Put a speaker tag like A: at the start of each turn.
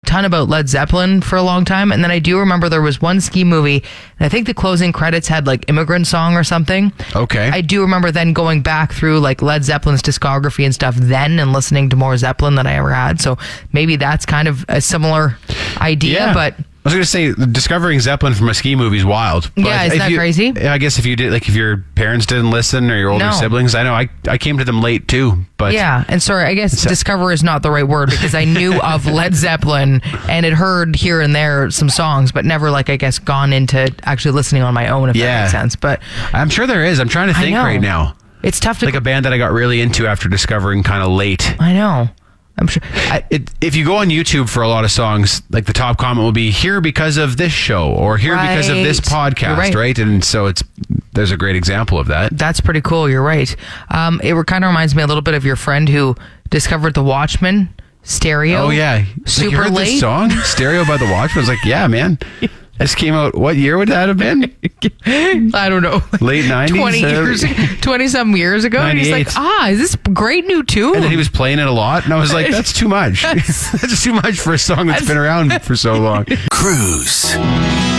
A: ton about Led Zeppelin for a long time. And then I do remember there was one ski movie, and I think the closing credits had like Immigrant Song or something.
B: Okay.
A: I do remember then going back through like Led Zeppelin's discography and stuff then and listening to more Zeppelin than I ever had. So maybe that's kind of a similar idea, but...
B: I was going to say, discovering Zeppelin from a ski movie is wild. But
A: yeah, isn't that crazy?
B: I guess if you did, like if your parents didn't listen or your older siblings, I know I came to them late too. But
A: yeah, and sorry, I guess discover is not the right word because I knew of Led Zeppelin and had heard here and there some songs, but never like I guess gone into actually listening on my own, if that makes sense. But
B: I'm sure there is. I'm trying to think right now.
A: It's tough to
B: like a band that I got really into after discovering kind of late.
A: I know. I'm sure.
B: If you go on YouTube for a lot of songs, like the top comment will be here because of this show or here because of this podcast, right? And so there's a great example of that.
A: That's pretty cool. You're right. It kind of reminds me a little bit of your friend who discovered the Watchmen stereo.
B: Oh yeah,
A: super
B: like, you heard
A: late
B: this song Stereo by the Watchmen. I was like, yeah, man. This came out, what year would that have been?
A: I don't know.
B: Late
A: 20
B: 90s?
A: 20-some years ago. 98. And he's like, is this great new tune?
B: And then he was playing it a lot. And I was like, that's too much. That's too much for a song that's been around for so long.
C: Cruise.